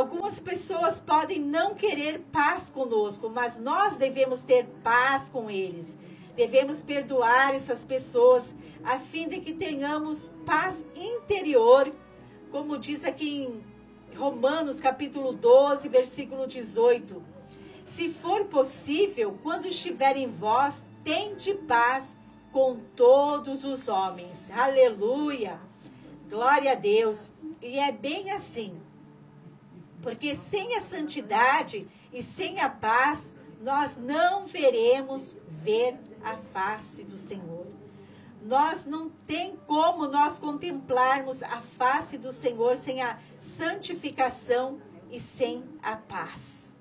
Algumas pessoas podem não querer paz conosco, mas nós devemos ter paz com eles. Devemos perdoar essas pessoas, a fim de que tenhamos paz interior, como diz aqui em Romanos, capítulo 12, versículo 18. Se for possível, quando estiver em vós, tende paz com todos os homens. Aleluia! Glória a Deus! E é bem assim. Porque sem a santidade e sem a paz, nós não veremos ver a face do Senhor. Nós não tem como nós contemplarmos a face do Senhor sem a santificação e sem a paz.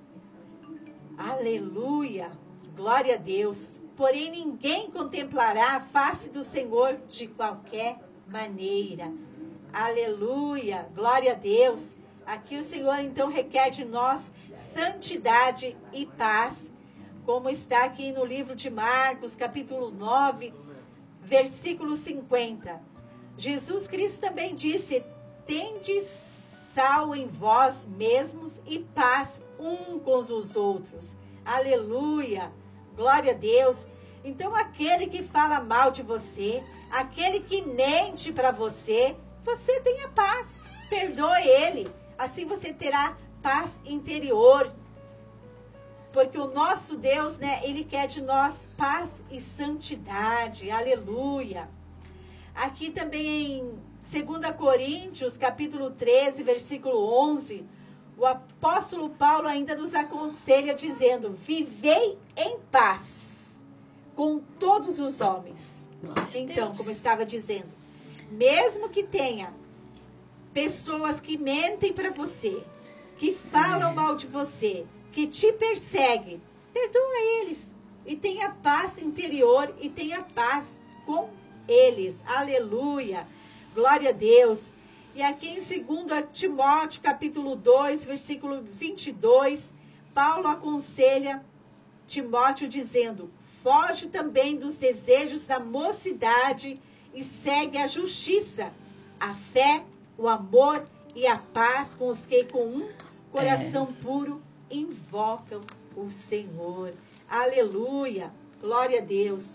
Aleluia! Glória a Deus! Porém, ninguém contemplará a face do Senhor de qualquer maneira. Aleluia! Glória a Deus! Aqui o Senhor, então, requer de nós santidade e paz, como está aqui no livro de Marcos, capítulo 9, versículo 50. Jesus Cristo também disse, tende sal em vós mesmos e paz um com os outros. Aleluia! Glória a Deus! Então, aquele que fala mal de você, aquele que mente para você, você tenha paz, perdoe ele. Assim você terá paz interior. Porque o nosso Deus, Ele quer de nós paz e santidade. Aleluia. Aqui também em 2 Coríntios, capítulo 13, versículo 11, o apóstolo Paulo ainda nos aconselha dizendo, vivei em paz com todos os homens. Então, como eu estava dizendo, mesmo que tenha pessoas que mentem para você, que falam mal de você, que te perseguem, perdoa eles. E tenha paz interior e tenha paz com eles. Aleluia. Glória a Deus. E aqui em 2 Timóteo, capítulo 2, versículo 22, Paulo aconselha Timóteo dizendo, foge também dos desejos da mocidade e segue a justiça, a fé, o amor e a paz com os que com um coração puro invocam o Senhor. Aleluia. Glória a Deus.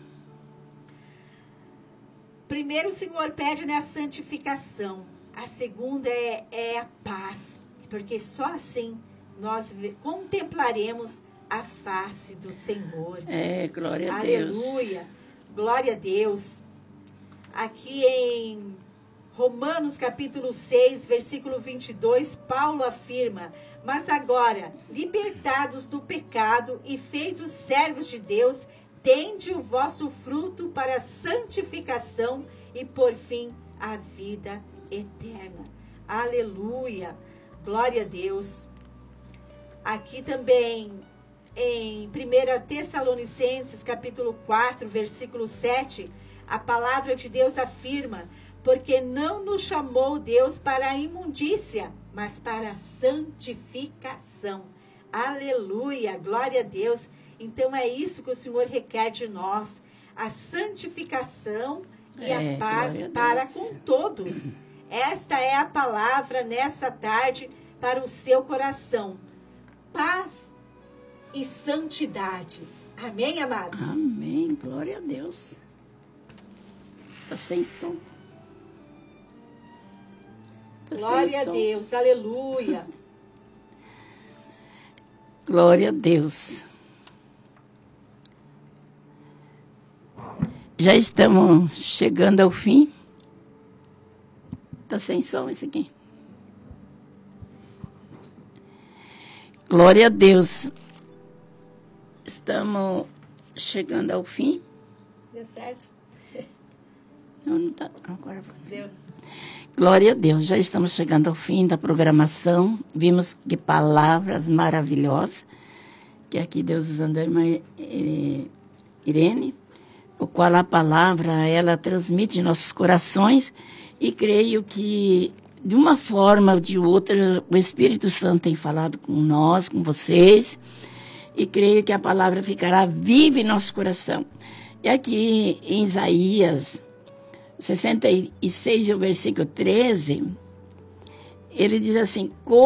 Primeiro o Senhor pede a santificação. A segunda é a paz. Porque só assim nós contemplaremos a face do Senhor. Glória a Deus. Aleluia. Glória a Deus. Aqui em Romanos capítulo 6, versículo 22, Paulo afirma, mas agora, libertados do pecado e feitos servos de Deus, tende o vosso fruto para a santificação e, por fim, a vida eterna. Aleluia! Glória a Deus! Aqui também, em 1 Tessalonicenses, capítulo 4, versículo 7, a palavra de Deus afirma, porque não nos chamou Deus para a imundícia, mas para a santificação. Aleluia, glória a Deus. Então é isso que o Senhor requer de nós, a santificação e a paz para com todos. Esta é a palavra nessa tarde para o seu coração. Paz e santidade. Amém, amados? Amém, glória a Deus. Está sem som. Glória a Deus, aleluia. Glória a Deus. Já estamos chegando ao fim. Está sem som esse aqui. Glória a Deus. Estamos chegando ao fim. Deu certo? Não tá. Agora deu. Glória a Deus, já estamos chegando ao fim da programação. Vimos que palavras maravilhosas, que aqui Deus usando a irmã Irene, o qual a palavra, ela transmite em nossos corações, e creio que, de uma forma ou de outra, o Espírito Santo tem falado com nós, com vocês, e creio que a palavra ficará viva em nosso coração. E aqui em Isaías 66, o versículo 13, ele diz assim,